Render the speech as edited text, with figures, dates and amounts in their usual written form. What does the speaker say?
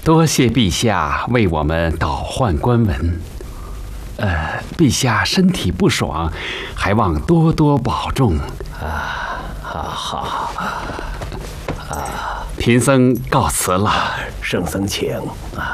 多谢陛下为我们倒换官文。陛下身体不爽，还望多多保重。 好。 贫僧告辞了。 圣僧请。